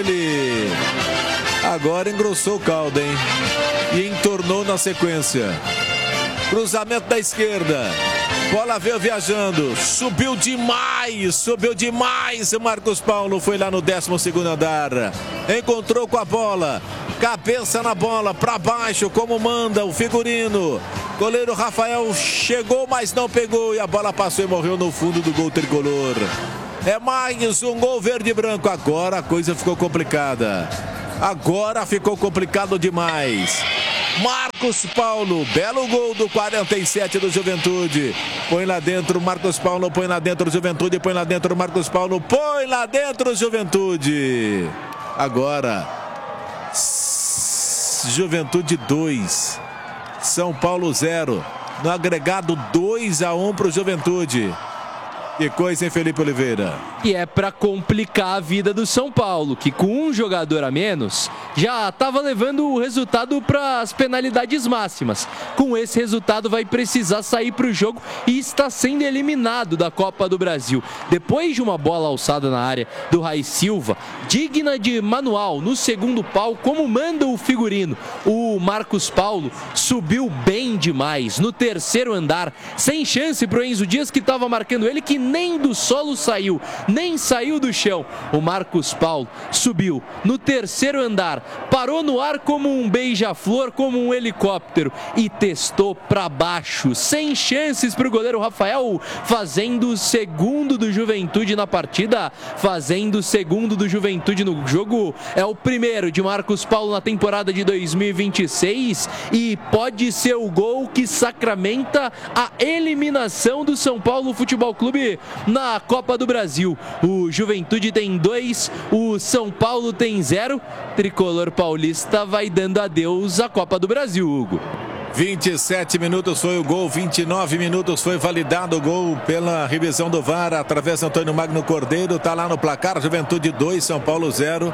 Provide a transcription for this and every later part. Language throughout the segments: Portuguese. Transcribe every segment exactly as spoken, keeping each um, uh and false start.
Ele agora engrossou o caldo, hein? E entornou na sequência. Cruzamento da esquerda. Bola veio viajando. Subiu demais. Subiu demais. Marcos Paulo foi lá no décimo segundo andar. Encontrou com a bola. Cabeça na bola. Para baixo. Como manda o figurino. Goleiro Rafael chegou, mas não pegou. E a bola passou e morreu no fundo do gol tricolor. É mais um gol verde e branco. Agora a coisa ficou complicada. Agora ficou complicado demais. Marcos Paulo, belo gol do quarenta e sete do Juventude. Põe lá dentro, Marcos Paulo, põe lá dentro, Juventude, põe lá dentro, Marcos Paulo, põe lá dentro, Juventude. Agora, Juventude dois, São Paulo zero. No agregado dois a um para o Juventude. Que coisa, hein, Felipe Oliveira? E é para complicar a vida do São Paulo, que com um jogador a menos já estava levando o resultado para as penalidades máximas. Com esse resultado vai precisar sair para o jogo e está sendo eliminado da Copa do Brasil. Depois de uma bola alçada na área do Raí Silva, digna de manual, no segundo pau, como manda o figurino, o Marcos Paulo subiu bem demais no terceiro andar, sem chance para o Enzo Dias, que estava marcando ele, que nem do solo saiu, nem saiu do chão. O Marcos Paulo subiu no terceiro andar, parou no ar como um beija-flor, como um helicóptero e testou para baixo, sem chances para o goleiro Rafael, fazendo o segundo do Juventude na partida, fazendo o segundo do Juventude no jogo. É o primeiro de Marcos Paulo na temporada de dois mil e vinte e seis e pode ser o gol que sacramenta a eliminação do São Paulo Futebol Clube na Copa do Brasil. O Juventude tem dois, o São Paulo tem zero. Tricolor paulista vai dando adeus à Copa do Brasil, Hugo. vinte e sete minutos foi o gol, vinte e nove minutos foi validado o gol pela revisão do V A R, através de Antônio Magno Cordeiro. Tá lá no placar, Juventude dois, São Paulo zero.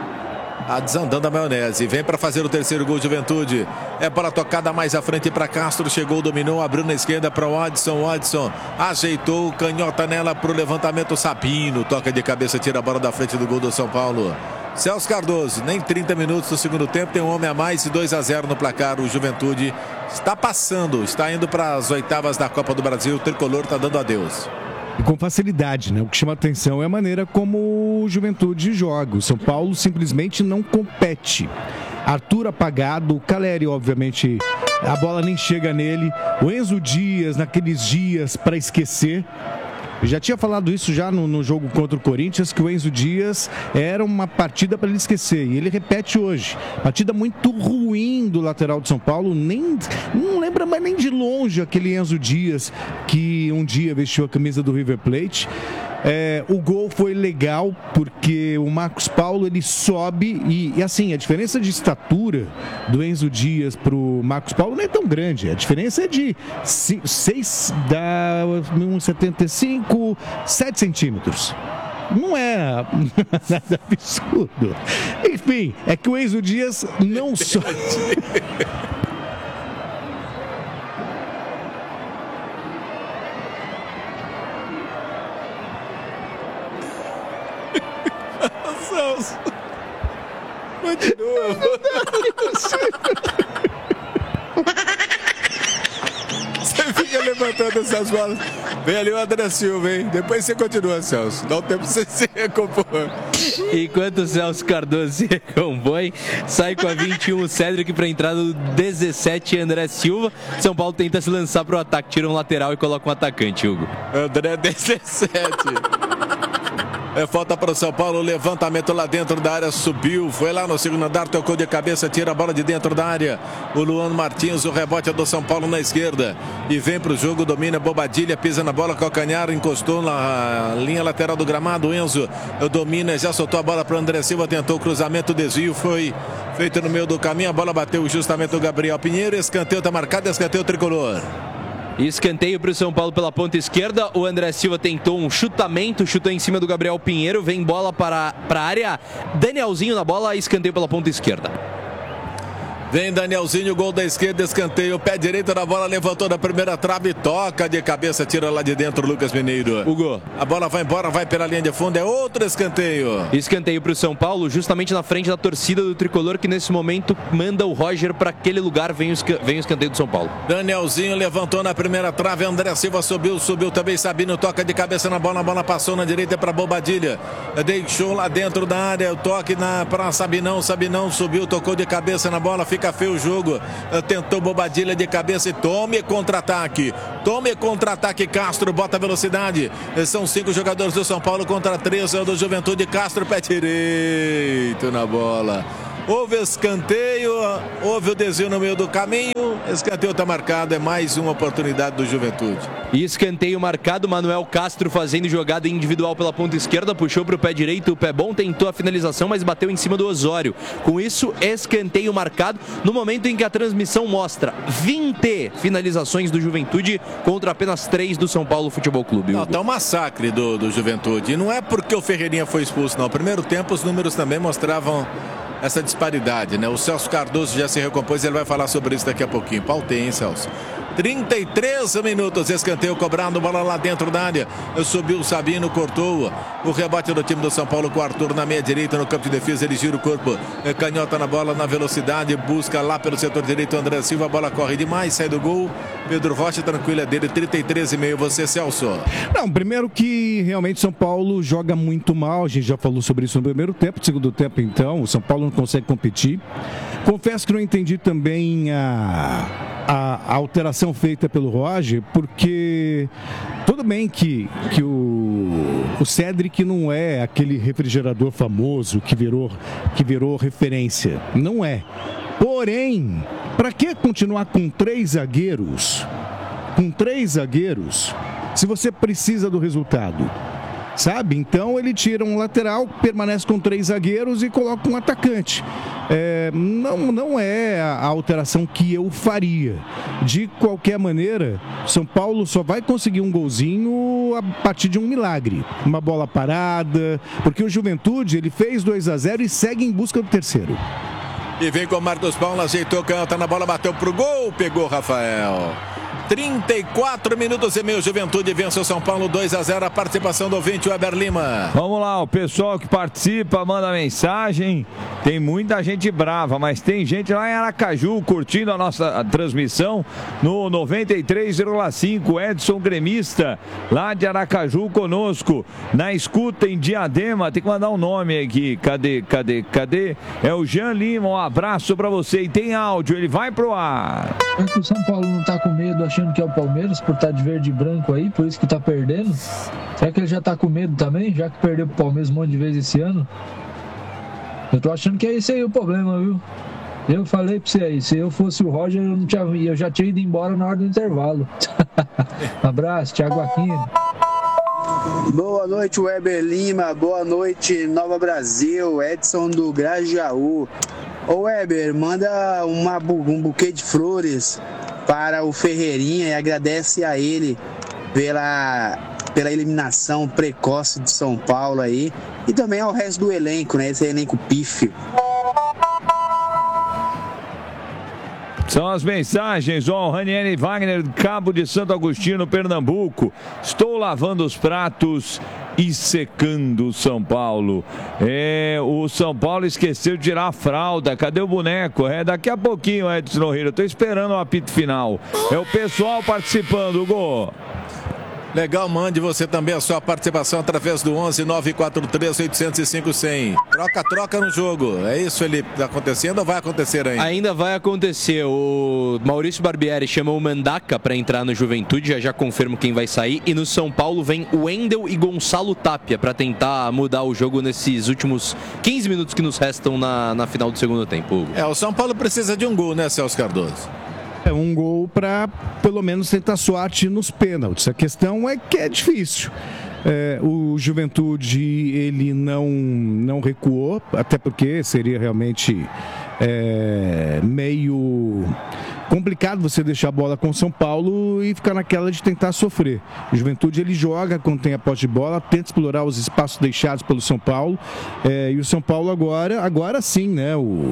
A desandando a maionese, vem para fazer o terceiro gol, Juventude. É bola tocada mais à frente para Castro, chegou, dominou, abriu na esquerda para o Odson. Odson ajeitou, canhota nela para o levantamento. Sabino toca de cabeça, tira a bola da frente do gol do São Paulo. Celso Cardoso, nem trinta minutos do segundo tempo, tem um homem a mais e dois a zero no placar. O Juventude está passando, está indo para as oitavas da Copa do Brasil. O tricolor está dando adeus. E com facilidade, né? O que chama atenção é a maneira como o Juventude joga. O São Paulo simplesmente não compete. Arthur apagado, o Caleri, obviamente, a bola nem chega nele. O Enzo Dias, naqueles dias para esquecer. Eu já tinha falado isso já no, no jogo contra o Corinthians, que o Enzo Dias era uma partida para ele esquecer. E ele repete hoje. Partida muito ruim do lateral de São Paulo. Nem, não lembra mais nem de longe aquele Enzo Dias que um dia vestiu a camisa do River Plate. É, o gol foi legal porque o Marcos Paulo ele sobe e, e assim, a diferença de estatura do Enzo Dias pro Marcos Paulo não é tão grande. A diferença é de seis, dá um metro e setenta e cinco, sete centímetros. Não é nada absurdo. Enfim, é que o Enzo Dias não só... Continua. Você fica levantando essas bolas. Vem ali o André Silva, hein? Depois você continua, Celso. Dá um tempo pra você se recompor. Enquanto o Celso Cardoso se recompõe, sai com a vinte e um o Cédric para entrada do dezessete André Silva. São Paulo tenta se lançar pro ataque, tira um lateral e coloca um atacante, Hugo. André dezessete. É falta para o São Paulo, levantamento lá dentro da área, subiu, foi lá no segundo andar, tocou de cabeça, tira a bola de dentro da área. O Luan Martins, o rebote é do São Paulo na esquerda. E vem para o jogo, domina, Bobadilha, pisa na bola, calcanhar, encostou na linha lateral do gramado. O Enzo domina, já soltou a bola para o André Silva, tentou o cruzamento, o desvio foi feito no meio do caminho, a bola bateu justamente o Gabriel Pinheiro, escanteio está marcado, escanteio tricolor. Escanteio para o São Paulo pela ponta esquerda. O André Silva tentou um chutamento, chutou em cima do Gabriel Pinheiro. Vem bola para, para a área. Danielzinho na bola, escanteio pela ponta esquerda. Vem Danielzinho, gol da esquerda, escanteio, pé direito na bola, levantou da primeira trave, toca de cabeça, tira lá de dentro Lucas Mineiro. Hugo. A bola vai embora, vai pela linha de fundo, é outro escanteio. Escanteio para o São Paulo, justamente na frente da torcida do Tricolor, que nesse momento manda o Roger para aquele lugar, vem o, vem o escanteio do São Paulo. Danielzinho levantou na primeira trave, André Silva subiu, subiu também, Sabino toca de cabeça na bola, a bola passou na direita para Bobadilha, deixou lá dentro da área, o toque para Sabinão, Sabinão subiu, tocou de cabeça na bola, fica feio o jogo, tentou Bobadilha de cabeça e tome contra-ataque, tome contra-ataque Castro, bota velocidade, são cinco jogadores do São Paulo contra três do Juventude, Castro, pé direito na bola. Houve escanteio, houve o desvio no meio do caminho, escanteio está marcado, é mais uma oportunidade do Juventude. E escanteio marcado, Manuel Castro fazendo jogada individual pela ponta esquerda, puxou para o pé direito, o pé bom, tentou a finalização, mas bateu em cima do Osório. Com isso, escanteio marcado, no momento em que a transmissão mostra vinte finalizações do Juventude contra apenas três do São Paulo Futebol Clube. Não, tá um massacre do, do Juventude, e não é porque o Ferreirinha foi expulso, não. No primeiro tempo, os números também mostravam essa disparidade, né? O Celso Cardoso já se recompôs, ele vai falar sobre isso daqui a pouquinho. Pautei, hein, Celso? trinta e três minutos, escanteio cobrado, bola lá dentro da área, subiu o Sabino, cortou o rebote do time do São Paulo com o Arthur na meia direita, no campo de defesa, ele gira o corpo, canhota na bola, na velocidade, busca lá pelo setor direito, André Silva, a bola corre demais, sai do gol, Pedro Rocha tranquila dele, trinta e três e meio, você, Celso? Não, primeiro que realmente São Paulo joga muito mal, a gente já falou sobre isso no primeiro tempo, no segundo tempo então, o São Paulo não consegue competir. Confesso que não entendi também a, a, a alteração feita pelo Roger, porque tudo bem que, que o, o Cédric não é aquele refrigerador famoso que virou, que virou referência, não é. Porém, para que continuar com três zagueiros, com três zagueiros, se você precisa do resultado? Sabe? Então ele tira um lateral, permanece com três zagueiros e coloca um atacante. É, não, não é a alteração que eu faria. De qualquer maneira, São Paulo só vai conseguir um golzinho a partir de um milagre. Uma bola parada, porque o Juventude ele fez dois a zero e segue em busca do terceiro. E vem com o Marcos Paulo, ajeitou, canta na bola, bateu pro gol, pegou Rafael. trinta e quatro minutos e meio, Juventude vence o São Paulo dois a zero, a participação do ouvinte Weber Lima. Vamos lá, o pessoal que participa, manda mensagem, tem muita gente brava, mas tem gente lá em Aracaju curtindo a nossa a transmissão no noventa e três vírgula cinco, Edson Gremista, lá de Aracaju conosco, na escuta em Diadema, tem que mandar um nome aqui, cadê, cadê, cadê? É o Jean Lima, um abraço pra você, e tem áudio, ele vai pro ar. É que o São Paulo não tá com medo, achando que é o Palmeiras, por estar de verde e branco aí, por isso que tá perdendo. Será que ele já tá com medo também, já que perdeu pro Palmeiras um monte de vezes esse ano? Eu tô achando que é esse aí o problema, viu? Eu falei pra você aí, se eu fosse o Roger, eu, não tinha, eu já tinha ido embora na hora do intervalo. Um abraço, Thiago Aquino. Boa noite, Weber Lima. Boa noite, Nova Brasil. Edson do Grajaú. Ô Weber, manda uma, um buquê de flores para o Ferreirinha e agradece a ele pela, pela eliminação precoce de São Paulo aí. E também ao resto do elenco, né? Esse elenco pífio. São as mensagens, ó, Ranieri Wagner, Cabo de Santo Agostinho, Pernambuco. Estou lavando os pratos e secando o São Paulo. É, o São Paulo esqueceu de tirar a fralda. Cadê o boneco? É, daqui a pouquinho, Edson Nogueira. Estou esperando o apito final. É o pessoal participando, Hugo. Legal, mande você também a sua participação através do onze nove quatro três oito zero cinco cem. Troca, troca no jogo. É isso, Felipe? Está acontecendo ou vai acontecer ainda? Ainda vai acontecer. O Maurício Barbieri chamou o Mandaca para entrar no Juventude, já já confirmo quem vai sair. E no São Paulo vem o Wendel e Gonçalo Tapia para tentar mudar o jogo nesses últimos quinze minutos que nos restam na, na final do segundo tempo, Hugo. É, o São Paulo precisa de um gol, né, Celso Cardoso? É um gol para, pelo menos, tentar sorte nos pênaltis. A questão é que é difícil. É, o Juventude, ele não, não recuou, até porque seria realmente é, meio complicado você deixar a bola com o São Paulo e ficar naquela de tentar sofrer. O Juventude, ele joga quando tem a posse de bola, tenta explorar os espaços deixados pelo São Paulo, é, e o São Paulo agora, agora sim, né, o...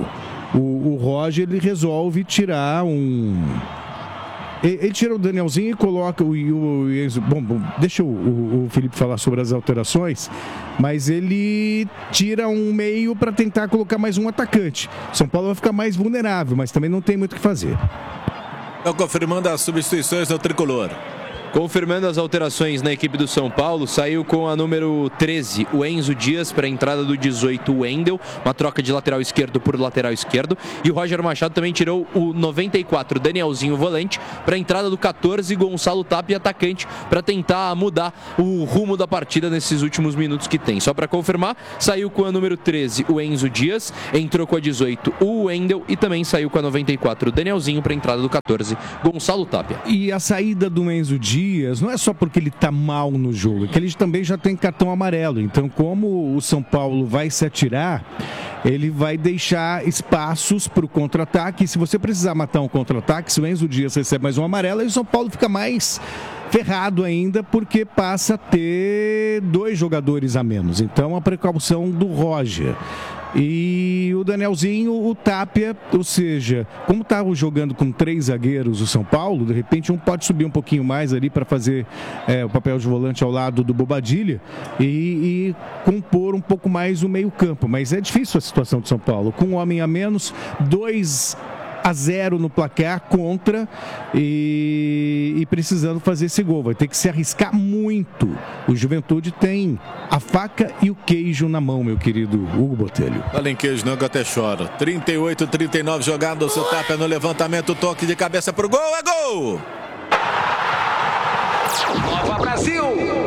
o, o Roger ele resolve tirar um... Ele tira o Danielzinho e coloca o, o Enzo. Bom, bom deixa o, o, o Felipe falar sobre as alterações, mas ele tira um meio para tentar colocar mais um atacante. São Paulo vai ficar mais vulnerável, mas também não tem muito o que fazer. Estão confirmando as substituições do tricolor. Confirmando as alterações na equipe do São Paulo, saiu com a número treze, o Enzo Dias, para a entrada do dezoito, o Wendel, uma troca de lateral esquerdo por lateral esquerdo, e o Roger Machado também tirou o noventa e quatro, Danielzinho, volante, para a entrada do catorze, Gonçalo Tapia, atacante, para tentar mudar o rumo da partida nesses últimos minutos que tem. Só para confirmar, saiu com a número treze, o Enzo Dias, entrou com a dezoito, o Wendel, e também saiu com a noventa e quatro, o Danielzinho, para a entrada do catorze, Gonçalo Tapia. E a saída do Enzo Dias não é só porque ele está mal no jogo, é que ele também já tem cartão amarelo. Então, como o São Paulo vai se atirar, ele vai deixar espaços para o contra-ataque. E se você precisar matar um contra-ataque, se o Enzo Dias recebe mais um amarelo, aí o São Paulo fica mais ferrado ainda, porque passa a ter dois jogadores a menos. Então, a precaução do Roger. E o Danielzinho, o Tapia, ou seja, como estava jogando com três zagueiros o São Paulo, de repente um pode subir um pouquinho mais ali para fazer é, o papel de volante ao lado do Bobadilha e, e compor um pouco mais o meio campo. Mas é difícil a situação do São Paulo, com um homem a menos, dois a zero no placar contra e, e precisando fazer esse gol. Vai ter que se arriscar muito. O Juventude tem a faca e o queijo na mão, meu querido Hugo Botelho. Fala em queijo não, que eu até choro. trinta e oito, trinta e nove jogado, o seu Tapia no levantamento, toque de cabeça pro gol, é gol! Nova Brasil!